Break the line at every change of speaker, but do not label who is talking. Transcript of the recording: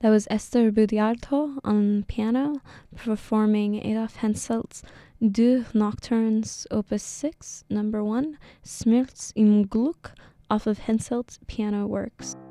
That was Esther Budiarto on piano, performing Adolf Henselt's Deux Nocturnes, Opus 6, number 1, Schmerz im Glück, off of Henselt's piano works.